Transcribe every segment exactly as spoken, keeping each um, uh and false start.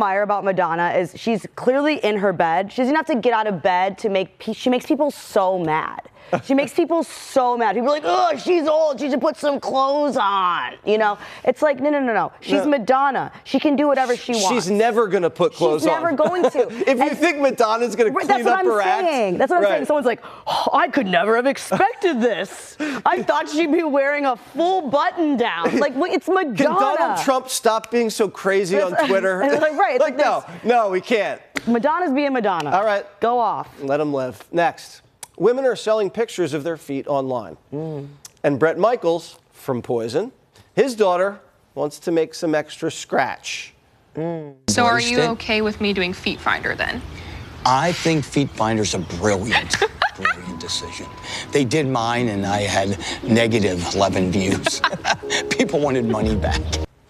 admire about Madonna is she's clearly in her bed. She doesn't have to get out of bed to make pe- she makes people so mad. She makes people so mad. People are like, oh, she's old. She should put some clothes on. You know, it's like, no, no, no, no. She's no. Madonna. She can do whatever she wants. She's never going to put clothes She's on. She's never going to. If and, you think Madonna's going to clean that's what up I'm her saying. act. That's what I'm right. saying. Someone's like, oh, I could never have expected this. I thought she'd be wearing a full button down. Like, it's Madonna. Can Donald Trump stop being so crazy on Twitter? like, right. like, like no, no, we can't. Madonna's being Madonna. All right. Go off. Let them live. Next. Women are selling pictures of their feet online. Mm. And Bret Michaels from Poison, his daughter wants to make some extra scratch. Mm. So are you okay with me doing Feet Finder then? I think Feet Finder's a brilliant, brilliant decision. They did mine and I had negative eleven views. People wanted money back.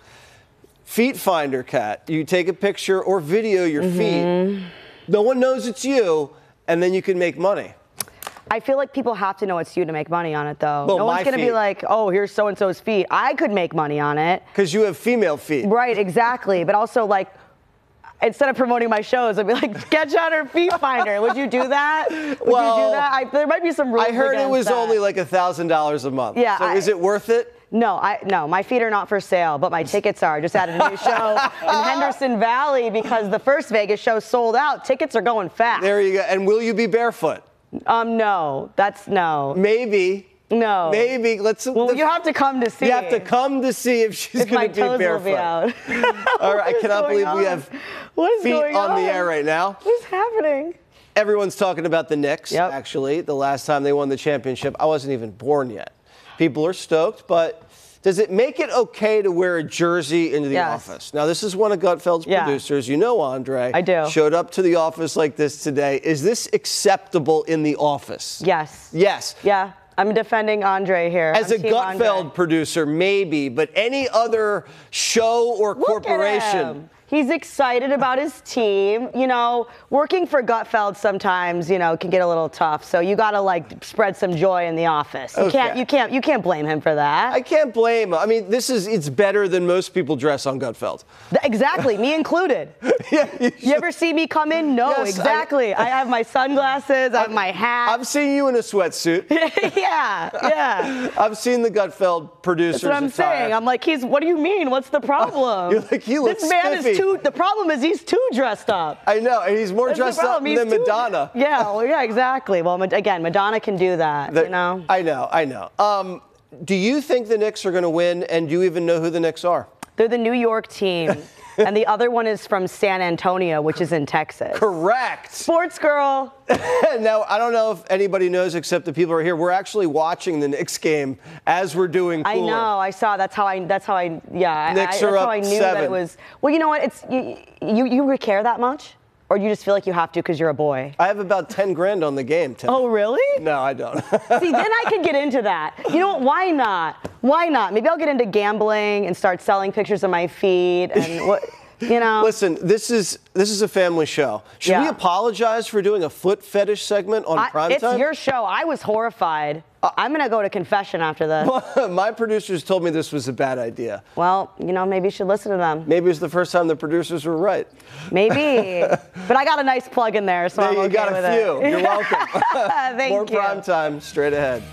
Feet Finder, Kat. You take a picture or video your mm-hmm. feet. No one knows it's you, and then you can make money. I feel like people have to know it's you to make money on it, though. Well, no one's going to be like, oh, here's so-and-so's feet. I could make money on it. Because you have female feet. Right, exactly. But also, like, instead of promoting my shows, I'd be like, sketch out her Feet Finder. Would you do that? Would well, you do that? I, there might be some rules I heard it was that. only like one thousand dollars a month. Yeah. So I, is it worth it? No, I no, my feet are not for sale, but my tickets are. I just added a new show in Henderson Valley because the first Vegas show sold out. Tickets are going fast. There you go. And will you be barefoot? Um, no, that's no. Maybe. No. Maybe. Let's. Well, the, you have to come to see. You have to come to see if she's going to be barefoot. Will be out. All right. I cannot believe on? we have what is feet going on, on the air right now. What's happening? Everyone's talking about the Knicks, yep. actually. The last time they won the championship, I wasn't even born yet. People are stoked, but does it make it okay to wear a jersey into the yes. office? Now, this is one of Gutfeld's yeah. producers. You know Andre. I do. Showed up to the office like this today. Is this acceptable in the office? Yes. Yes. Yeah. I'm defending Andre here. As I'm a Gutfeld Andre. producer, maybe, but any other show or Look corporation. At him. He's excited about his team. You know, working for Gutfeld sometimes, you know, can get a little tough. So you got to like spread some joy in the office. You okay. can't, you can't, you can't blame him for that. I can't blame him. I mean, this is it's better than most people dress on Gutfeld. Exactly, me included. yeah, you, you ever see me come in? No, yes, exactly. I, I have my sunglasses. I have my hat. I've seen you in a sweatsuit. yeah, yeah. I've seen the Gutfeld producers. That's what I'm attire. saying. I'm like, he's. What do you mean? What's the problem? You're like, he looks This man spiffy. is too. The problem is he's too dressed up. I know, and he's more That's dressed up he's than too, Madonna. Yeah, well, yeah, exactly. Well, again, Madonna can do that. The, you know. I know, I know. Um, do you think the Knicks are going to win? And do you even know who the Knicks are? They're the New York team. And the other one is from San Antonio, which is in Texas. Correct. Sports girl. Now, I don't know if anybody knows except the people who are here. We're actually watching the Knicks game as we're doing Cooler. I know. I saw. That's how I. That's how I. Yeah. Knicks I, are that's up how I knew seven. that it was. Well, you know what? It's you. You, you care that much, or you just feel like you have to because you're a boy. I have about ten grand on the game. Tim. Oh, really? No, I don't. See, then I could get into that. You know what? Why not? Why not? Maybe I'll get into gambling and start selling pictures of my feet and what. You know. Listen, this is this is a family show. Should yeah. we apologize for doing a foot fetish segment on I, primetime? It's your show. I was horrified. Uh, I'm going to go to confession after this. My producers told me this was a bad idea. Well, you know, maybe you should listen to them. Maybe it's the first time the producers were right. Maybe. But I got a nice plug in there, so there I'm okay you got with a few. it. You're welcome. Thank More you. primetime straight ahead.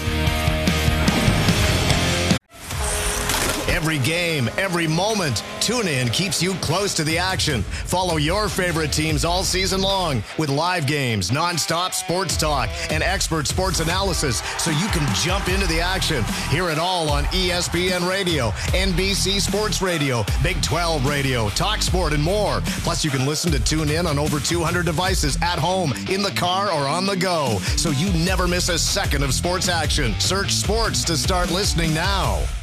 Every game, every moment, TuneIn keeps you close to the action. Follow your favorite teams all season long with live games, nonstop sports talk, and expert sports analysis so you can jump into the action. Hear it all on E S P N Radio, N B C Sports Radio, Big twelve Radio, TalkSport, and more. Plus, you can listen to TuneIn on over two hundred devices at home, in the car, or on the go, so you never miss a second of sports action. Search sports to start listening now.